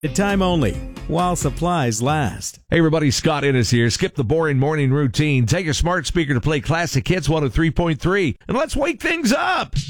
Time only, while supplies last. Hey everybody, Scott Innes here. Skip the boring morning routine. Take your smart speaker to play classic hits 103.3 and let's wake things up.